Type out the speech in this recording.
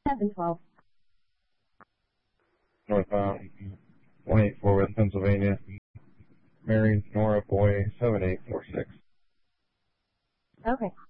712. Northbound 184 West Pennsylvania. Mary Nora Boy 7846. Okay.